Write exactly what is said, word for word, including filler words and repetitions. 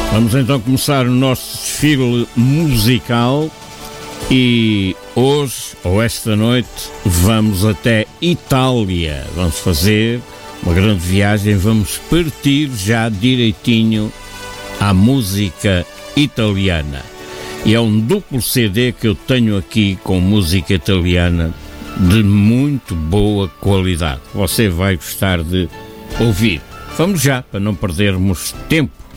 Vamos então começar o nosso desfile musical e hoje, ou esta noite, vamos até Itália. Vamos fazer uma grande viagem, vamos partir já direitinho à música italiana. E é um duplo C D que eu tenho aqui com música italiana de muito boa qualidade. Você vai gostar de ouvir. Vamos já, para não perdermos tempo.